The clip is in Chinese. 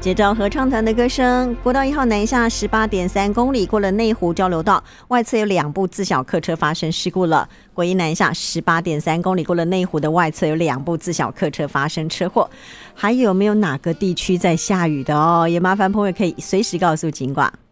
接着合唱团的歌声，国道1号南下 18.3 公里，过了内湖交流道，外侧有2部自小客车发生事故了。国一南下 18.3 公里，过了内湖的外侧有2部自小客车发生车祸。还有没有哪个地区在下雨的哦？也麻烦朋友可以随时告诉警广。